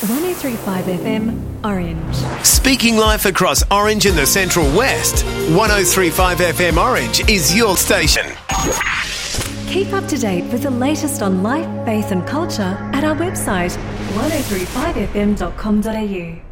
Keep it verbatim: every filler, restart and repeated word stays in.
one oh three point five F M, Orange. Speaking life across Orange and the Central West, one oh three point five F M Orange is your station. Keep up to date with the latest on life, faith and culture at our website, one oh three five f m dot com dot a u.